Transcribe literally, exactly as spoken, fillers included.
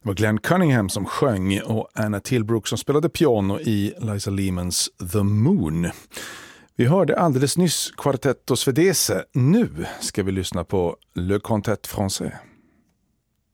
Det var Glenn Cunningham som sjöng och Anna Tilbrook som spelade piano i Liza Lemons The Moon. Vi hörde alldeles nyss Quartetto Svedese. Nu ska vi lyssna på Le Cantate Français.